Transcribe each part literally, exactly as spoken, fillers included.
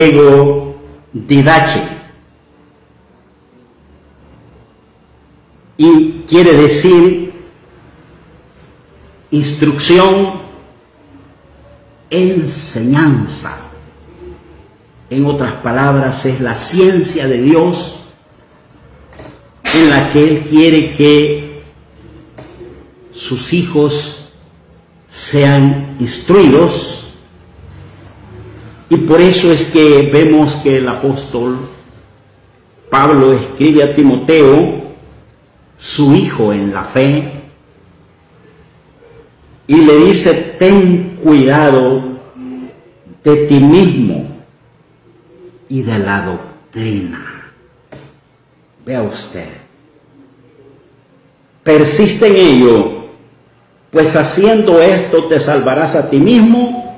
griego didache, y quiere decir instrucción, enseñanza. En otras palabras, es la ciencia de Dios en la que Él quiere que sus hijos sean instruidos. Y por eso es que vemos que el apóstol Pablo escribe a Timoteo, su hijo en la fe, y le dice: ten cuidado de ti mismo y de la doctrina. Vea usted, persiste en ello, pues haciendo esto te salvarás a ti mismo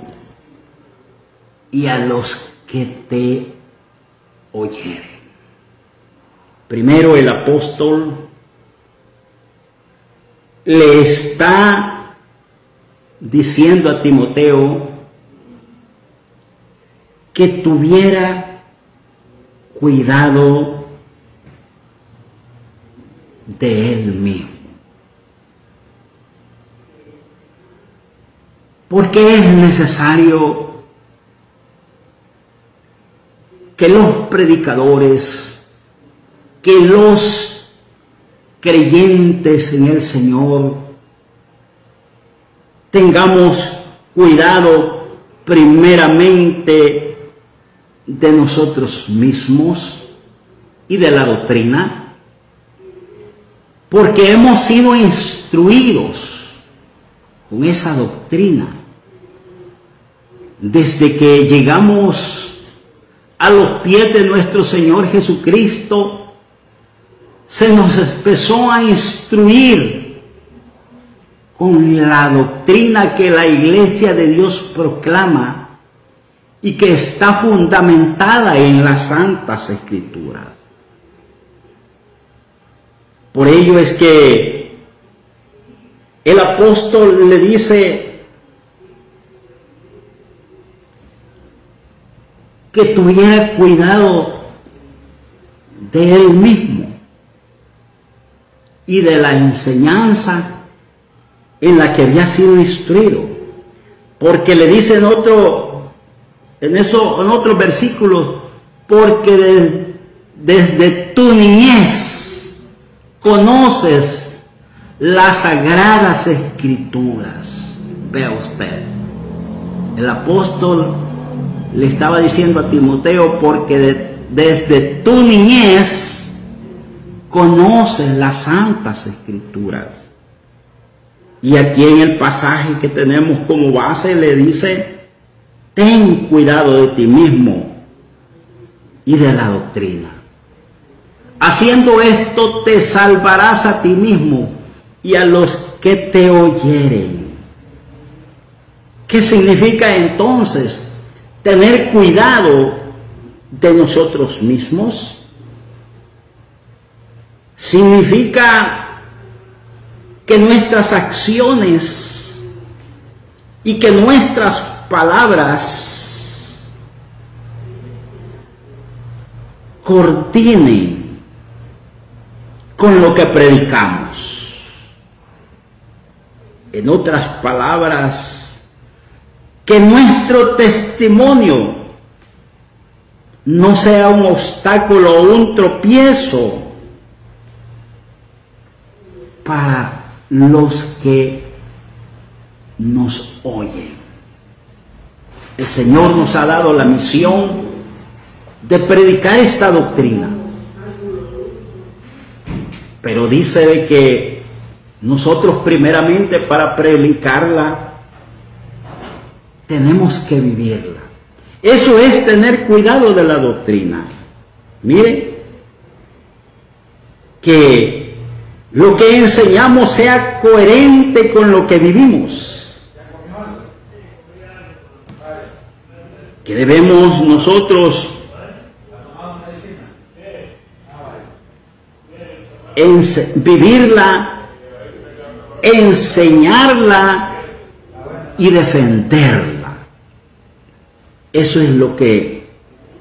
y a los que te oyeren. Primero, el apóstol le está diciendo a Timoteo que tuviera cuidado de él mismo, porque es necesario que los predicadores, que los creyentes en el Señor tengamos cuidado primeramente de nosotros mismos y de la doctrina, porque hemos sido instruidos con esa doctrina desde que llegamos a los pies de nuestro Señor Jesucristo. Se nos empezó a instruir con la doctrina que la Iglesia de Dios proclama y que está fundamentada en las Santas Escrituras. Por ello es que el apóstol le dice que tuviera cuidado de él mismo y de la enseñanza en la que había sido instruido, porque le dice en otro, en eso, en otros versículos, porque de, desde tu niñez conoces las sagradas escrituras. Vea usted, el apóstol le estaba diciendo a Timoteo, porque de, desde tu niñez conoces las santas escrituras. Y aquí en el pasaje que tenemos como base le dice: ten cuidado de ti mismo y de la doctrina. Haciendo esto te salvarás a ti mismo y a los que te oyeren. ¿Qué significa entonces tener cuidado de nosotros mismos? Significa que nuestras acciones y que nuestras palabras coordinen con lo que predicamos. En otras palabras, que nuestro testimonio no sea un obstáculo o un tropiezo para los que nos oyen. El Señor nos ha dado la misión de predicar esta doctrina, pero dice de que nosotros primeramente, para predicarla, tenemos que vivirla. Eso es tener cuidado de la doctrina. Mire, que lo que enseñamos sea coherente con lo que vivimos. Que debemos nosotros vivirla, enseñarla y defenderla. Eso es lo que